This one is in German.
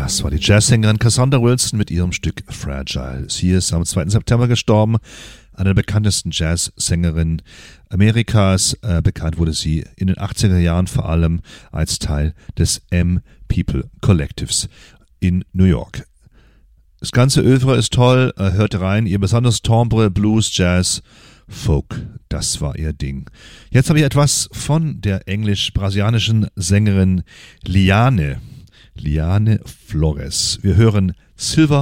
Das war die Jazzsängerin Cassandra Wilson mit ihrem Stück Fragile. Sie ist am 2. September gestorben, eine der bekanntesten Jazzsängerinnen Amerikas. Bekannt wurde sie in den 80er Jahren vor allem als Teil des M-People Collectives in New York. Das ganze Övre ist toll, hört rein, ihr besonders Timbre, Blues, Jazz, Folk, das war ihr Ding. Jetzt habe ich etwas von der englisch-brasilianischen Sängerin Liane Flores. Wir hören Silver